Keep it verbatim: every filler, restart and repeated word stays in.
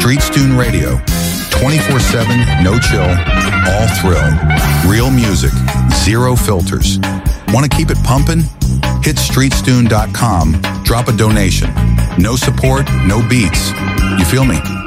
Streetstune Radio. twenty-four seven, no chill, all thrill. Real music, zero filters. Want to keep it pumping? Hit streetstune dot com, drop a donation. No support, no beats. You feel me?